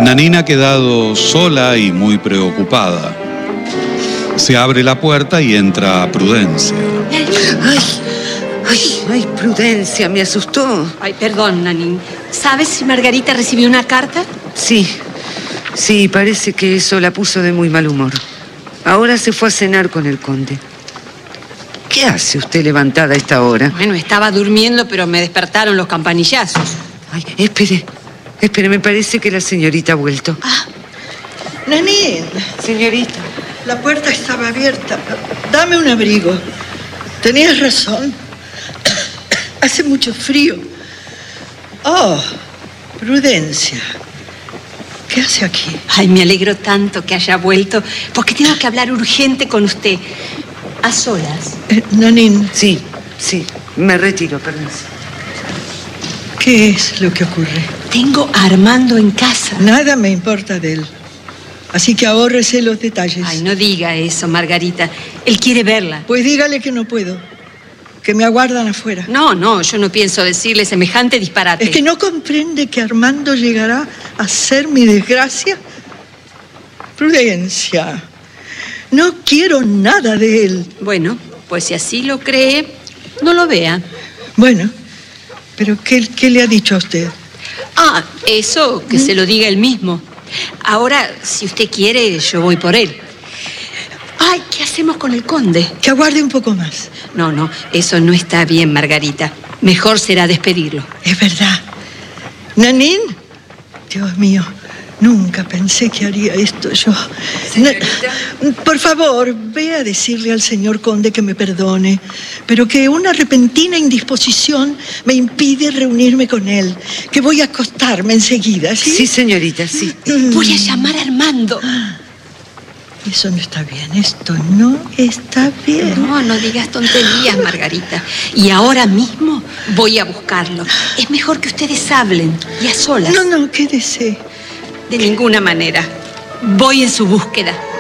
Nanine ha quedado sola y muy preocupada. Se abre la puerta y entra Prudencia. Ay, Prudencia, me asustó. Ay, perdón, Nanine. ¿Sabes si Margarita recibió una carta? Sí, parece que eso la puso de muy mal humor. Ahora se fue a cenar con el conde. ¿Qué hace usted levantada a esta hora? Bueno, estaba durmiendo, pero me despertaron los campanillazos. Ay, espere, me parece que la señorita ha vuelto. Nanine. Señorita. La puerta estaba abierta. Dame un abrigo. Tenías razón. Hace mucho frío. Oh, Prudencia. ¿Qué hace aquí? Ay, me alegro tanto que haya vuelto, porque tengo que hablar urgente con usted. ¿A solas? Nanine. Sí, me retiro, perdón. ¿Qué es lo que ocurre? Tengo a Armando en casa. Nada me importa de él. Así que ahórrese los detalles. Ay, no diga eso, Margarita. Él quiere verla. Pues dígale que no puedo. Que me aguardan afuera. No, yo no pienso decirle semejante disparate. ¿Es que no comprende que Armando llegará a ser mi desgracia? Prudencia. No quiero nada de él. Bueno, pues si así lo cree, no lo vea. Bueno, pero ¿qué le ha dicho a usted? Eso, que se lo diga él mismo. Ahora, si usted quiere, yo voy por él. Ay, ¿qué hacemos con el conde? Que aguarde un poco más. No, eso no está bien, Margarita. Mejor será despedirlo. Es verdad. Nanine, Dios mío, nunca pensé que haría esto yo. Señorita. Por favor, ve a decirle al señor conde que me perdone, pero que una repentina indisposición me impide reunirme con él, que voy a acostarme enseguida, ¿sí? Sí, señorita, sí. Voy a llamar a Armando. Eso no está bien, esto no está bien. No digas tonterías, Margarita. Y ahora mismo voy a buscarlo. Es mejor que ustedes hablen y a solas. No, quédese. De ninguna manera. Voy en su búsqueda.